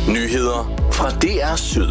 Nyheder fra DR Syd.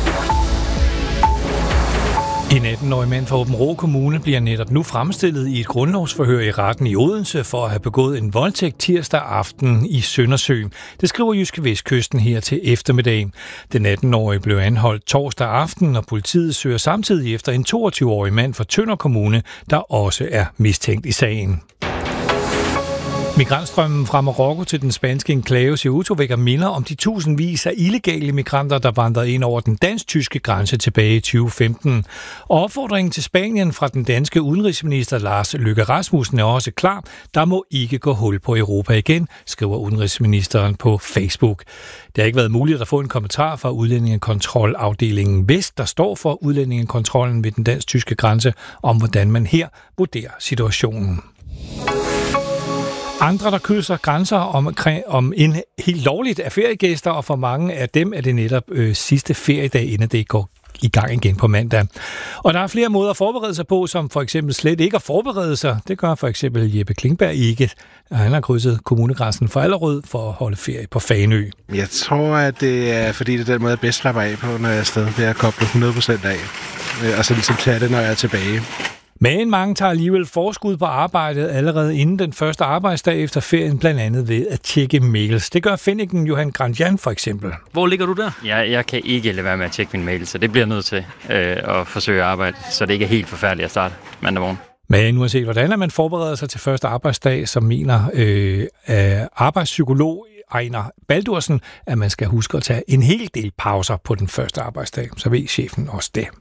En 18-årig mand fra Aabenraa Kommune bliver netop nu fremstillet i et grundlovsforhør i retten i Odense for at have begået en voldtægt tirsdag aften i Søndersø. Det skriver Jyske Vestkysten her til eftermiddag. Den 18-årige blev anholdt torsdag aften, og politiet søger samtidig efter en 22-årig mand fra Tønder Kommune, der også er mistænkt i sagen. Migrantstrømmen fra Marokko til den spanske enklave Ceuta vækker minder om de tusindvis af illegale migranter, der vandrede ind over den dansk-tyske grænse tilbage i 2015. Og opfordringen til Spanien fra den danske udenrigsminister Lars Løkke Rasmussen er også klar. Der må ikke gå hul på Europa igen, skriver udenrigsministeren på Facebook. Det har ikke været muligt at få en kommentar fra Udlændingekontrolafdelingen Vest, der står for udlændingekontrollen ved den dansk-tyske grænse, om hvordan man her vurderer situationen. Andre, der krydser grænser om en helt lovligt af feriegæster, og for mange af dem er det netop sidste feriedag, inden det går i gang igen på mandag. Og der er flere måder at forberede sig på, som for eksempel slet ikke at forberede sig. Det gør for eksempel Jeppe Klingberg ikke. Han har krydset kommunegrænsen for Allerød for at holde ferie på Fanø. Jeg tror, at det er fordi, det er den måde, jeg bedst slapper af på, når jeg er afsted. Det er at koble 100% af, og så ligesom tage det, når jeg er tilbage. Men mange tager alligevel forskud på arbejdet allerede inden den første arbejdsdag efter ferien, blandt andet ved at tjekke mails. Det gør Fenniken Johan Grandjan for eksempel. Hvor ligger du der? Jeg kan ikke lade være med at tjekke min mail, så det bliver nødt til at forsøge at arbejde, så det ikke er helt forfærdeligt at starte mandag morgen. Men uanset hvordan man forbereder sig til første arbejdsdag, så mener arbejdspsykolog Ejner Baldursen, at man skal huske at tage en hel del pauser på den første arbejdsdag. Så ved chefen også det.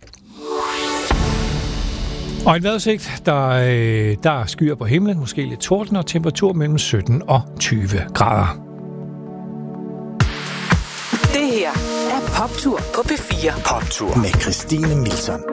Og en vejrudsigt, der er skyer på himlen, måske lidt torden og temperatur mellem 17 og 20 grader. Det her er Poptur på P4. Poptur med Christine Milson.